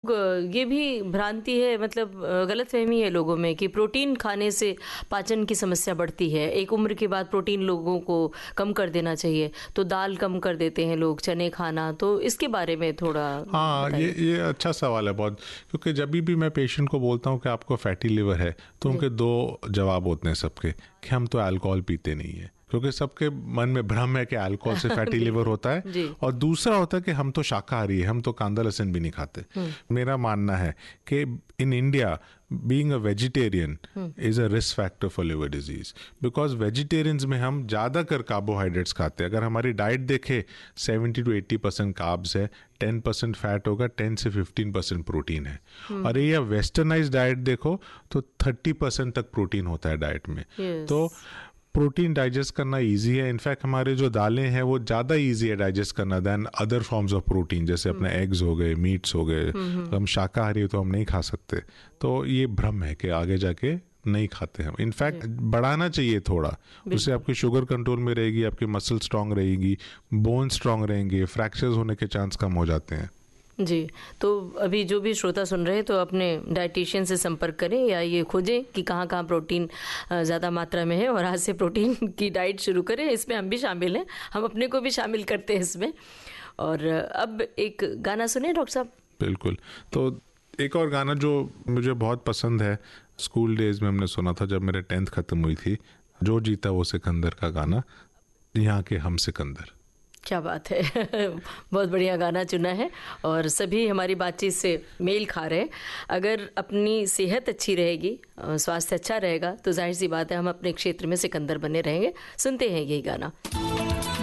लोग ये भी भ्रांति है, मतलब गलतफहमी है लोगों में कि प्रोटीन खाने से पाचन की समस्या बढ़ती है। एक उम्र के बाद प्रोटीन लोगों को कम कर देना चाहिए, तो दाल कम कर देते हैं लोग, चने खाना। तो इसके बारे में थोड़ा हाँ, ये अच्छा सवाल है बहुत, क्योंकि जब भी मैं पेशेंट को बोलता हूँ कि आपको फैटी लिवर है, तो उनके दो जवाब होते हैं सबके कि हम तो अल्कोहल पीते नहीं है, क्योंकि सबके मन में भ्रम है कि अल्कोहल से फैटी लिवर होता है। और दूसरा होता है कि हम तो शाकाहारी है, हम तो कांदा लहसुन भी नहीं खाते। मेरा मानना है कि in India being a vegetarian is a risk factor for liver disease, because vegetarians में हम ज़्यादा कर कार्बोहाइड्रेट्स खाते हैं। अगर हमारी डाइट देखे 70 to 80% कार्ब्स है, 10% फैट होगा, 10 से 15% प्रोटीन है। और ये वेस्टर्नाइज डाइट देखो तो 30% तक प्रोटीन होता है डाइट में। तो प्रोटीन डाइजेस्ट करना इजी है। इनफैक्ट हमारे जो दालें हैं वो ज़्यादा इजी है डाइजेस्ट करना than other forms of protein, जैसे अपने एग्स हो गए, मीट्स हो गए। हम शाकाहारी तो हम नहीं खा सकते। तो ये भ्रम है कि आगे जाके नहीं खाते हम। इनफैक्ट बढ़ाना चाहिए थोड़ा, उससे आपकी शुगर कंट्रोल में रहेगी, आपकी मसल स्ट्रांग रहेगी, बोन स्ट्रांग रहेंगे, फ्रैक्चर्स होने के चांस कम हो जाते हैं। जी, तो अभी जो भी श्रोता सुन रहे हैं तो अपने डाइटिशियन से संपर्क करें या ये खोजें कि कहाँ कहाँ प्रोटीन ज़्यादा मात्रा में है और आज से प्रोटीन की डाइट शुरू करें। इसमें हम भी शामिल हैं, हम अपने को भी शामिल करते हैं इसमें। और अब एक गाना सुने डॉक्टर साहब। बिल्कुल। तो एक और गाना जो मुझे बहुत पसंद है, स्कूल डेज में हमने सुना था जब मेरे 10th ख़त्म हुई थी, जो जीता वो सिकंदर का गाना, यहाँ के हम सिकंदर। क्या बात है बहुत बढ़िया गाना चुना है और सभी हमारी बातचीत से मेल खा रहे हैं। अगर अपनी सेहत अच्छी रहेगी, स्वास्थ्य अच्छा रहेगा, तो जाहिर सी बात है हम अपने क्षेत्र में सिकंदर बने रहेंगे। सुनते हैं यही गाना।